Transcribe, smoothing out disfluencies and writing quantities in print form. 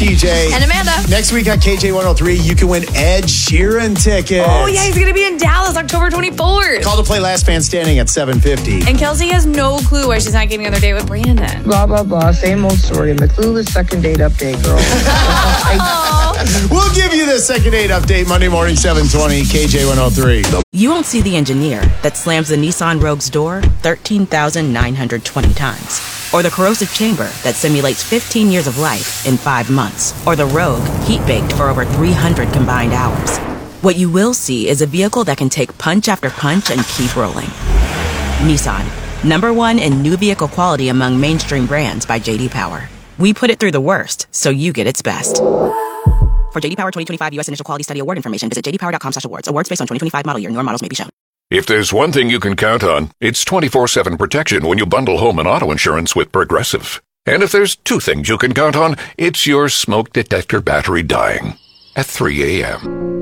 TJ. And Amanda. Next week on KJ103, you can win Ed Sheeran tickets. Oh, yeah, he's going to be in Dallas October 24th. Call to play Last Man Standing at 7:50. And Kelsey has no clue why she's not getting another date with Brandon. Blah, blah, blah. Same old story. The clueless second date update, girl. We'll give you the second date update Monday morning, 7:20, KJ103. You won't see the engineer that slams the Nissan Rogue's door 13,920 times. Or the corrosive chamber that simulates 15 years of life in 5 months. Or the Rogue heat-baked for over 300 combined hours. What you will see is a vehicle that can take punch after punch and keep rolling. Nissan, #1 in new vehicle quality among mainstream brands by J.D. Power. We put it through the worst, so you get its best. For J.D. Power 2025 U.S. Initial Quality Study Award information, visit jdpower.com/awards. Awards based on 2025 model year. Newer models may be shown. If there's one thing you can count on, it's 24/7 protection when you bundle home and auto insurance with Progressive. And if there's two things you can count on, it's your smoke detector battery dying at 3 a.m.